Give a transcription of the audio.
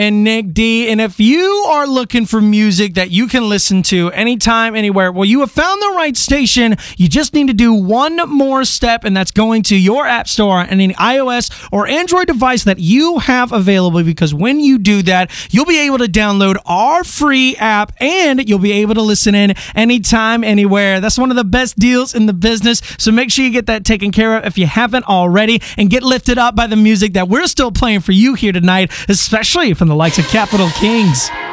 and Nick D. And if you are looking for music that you can listen to anytime, anywhere, well, you have found the right station. You just need to do one more step, and that's going to your app store on any iOS or Android device that you have available, because when you do that, you'll be able to download our free app and you'll be able to listen in anytime, anywhere. That's one of the best deals in the business, so make sure you get that taken care of if you haven't already, and get lifted up by the music that we're still playing for you here tonight, especially from the likes of Capital Kings.